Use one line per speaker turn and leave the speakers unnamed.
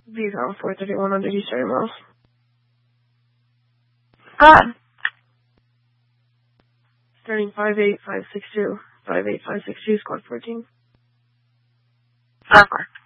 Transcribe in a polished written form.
VCOM 431 under East Area Miles.
Go ahead.
Starting 58562. 58562, squad 14.
Software.